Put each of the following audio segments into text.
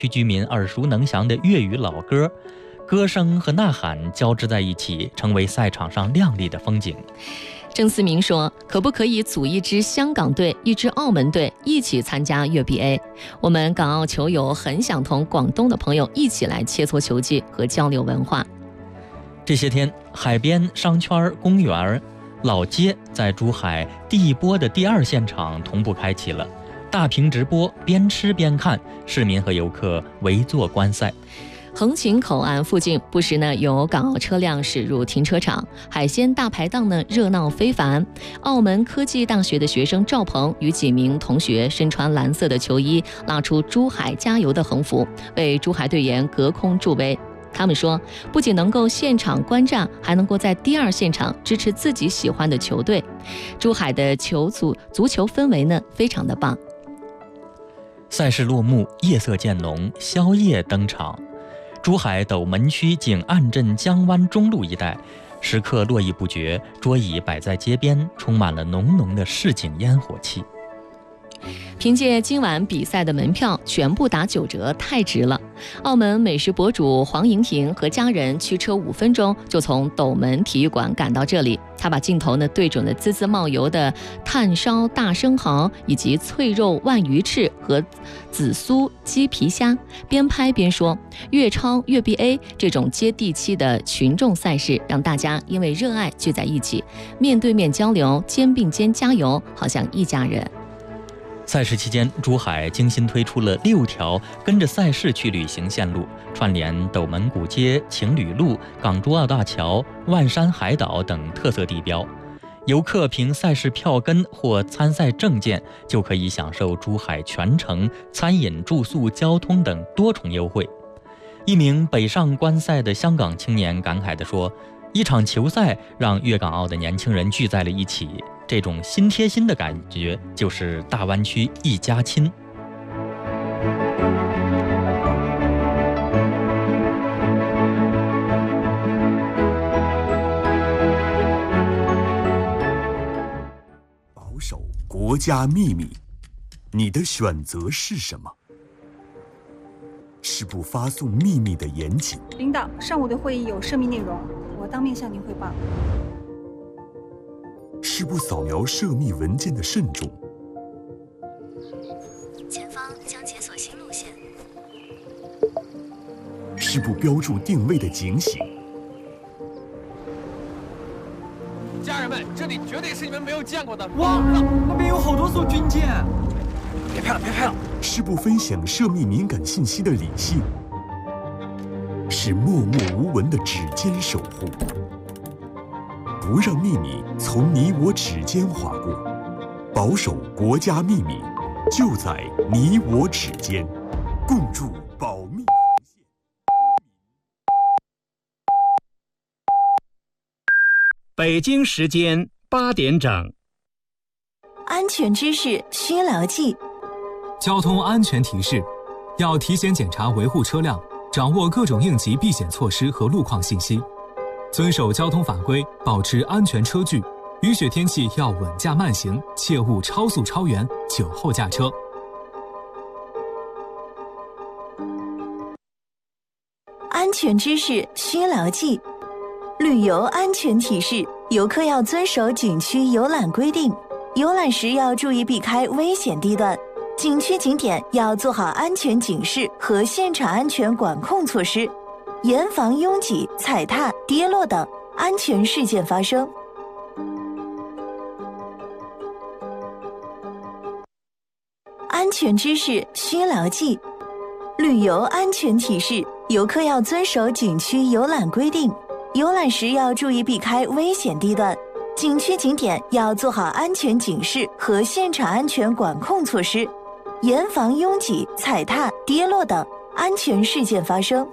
区居民耳熟能详的粤语老歌，歌声和呐喊交织在一起，成为赛场上亮丽的风景。 郑思明说，可不可以组一支香港队、一支澳门队一起参加粤 BA？ 我们港澳球友很想同广东的朋友一起来切磋球技和交流文化。 这些天，海边、商圈、公园、老街在珠海第一波的第二现场同步开启了，大屏直播，边吃边看，市民和游客围坐观赛。 横琴口岸附近不时有港澳车辆驶入停车场，海鲜大排档热闹非凡。澳门科技大学的学生赵鹏与几名同学身穿蓝色的球衣，拉出珠海加油的横幅，为珠海队员隔空助威。他们说，不仅能够现场观战，还能够在第二现场支持自己喜欢的球队。珠海的足球氛围非常的棒。 赛事落幕，夜色渐浓，宵夜登场。珠海斗门区景岸镇江湾中路一带，食客络绎不绝，桌椅摆在街边，充满了浓浓的市井烟火气。 凭借今晚比赛的门票全部打9折，太值了！澳门美食博主黄莹婷和家人驱车5分钟就从斗门体育馆赶到这里，她把镜头对准了滋滋冒油的炭烧大生蚝，以及脆肉万鱼翅和紫苏鸡皮虾，边拍边说，粤超粤 BA 这种接地气的群众赛事，让大家因为热爱聚在一起，面对面交流，肩并肩加油，好像一家人。 赛事期间，珠海精心推出了6条跟着赛事去旅行线路，串联斗门古街、情侣路、港珠澳大桥、万山海岛等特色地标。游客凭赛事票根或参赛证件，就可以享受珠海全程餐饮、住宿、交通等多重优惠。一名北上观赛的香港青年感慨地说，一场球赛让粤港澳的年轻人聚在了一起，这种心贴心的感觉就是大湾区一家亲。 保守国家秘密，你的选择是什么？是不发送秘密的严谨。 领导，上午的会议有涉密内容，我当面向您汇报。 是不扫描涉密文件的慎重。 前方将解锁新路线。 是不标注定位的警醒。 家人们，这里绝对是你们没有见过的。哇，那边有好多艘军舰！别拍了，别拍了！ 是不分享涉密敏感信息的理性。是默默无闻的指尖守护。不让秘密从你我指尖划过，保守国家秘密，就在你我指尖，共筑保密防线。 北京时间8点整。 安全知识需牢记。 交通安全提示：要提前检查维护车辆，掌握各种应急避险措施和路况信息。遵守交通法规，保持安全车距。雨雪天气要稳驾慢行，切勿超速超员、酒后驾车。 安全知识需牢记。旅游安全提示：游客要遵守景区游览规定，游览时要注意避开危险地段，景区景点要做好安全警示和现场安全管控措施，严防拥挤、踩踏、跌落等安全事件发生。安全知识需牢记。旅游安全提示：游客要遵守景区游览规定，游览时要注意避开危险地段，景区景点要做好安全警示和现场安全管控措施，严防拥挤、踩踏、跌落等安全事件发生。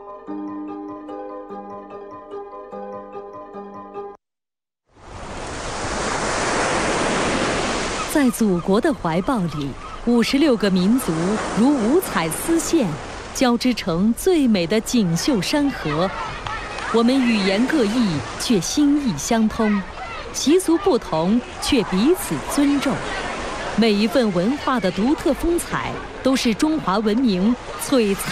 在祖国的怀抱里，56个民族如五彩丝线，交织成最美的锦绣山河。我们语言各异，却心意相通；习俗不同，却彼此尊重。 每一份文化的独特风采，都是中华文明璀璨